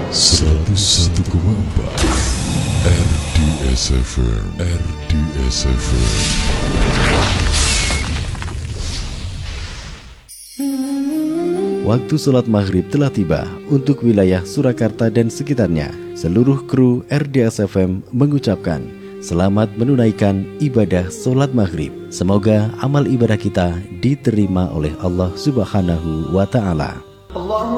101,4 RDS FM. Waktu sholat maghrib telah tiba untuk wilayah Surakarta dan sekitarnya. Seluruh kru RDS FM mengucapkan selamat menunaikan ibadah sholat maghrib. Semoga amal ibadah kita diterima oleh Allah Subhanahu wa Ta'ala.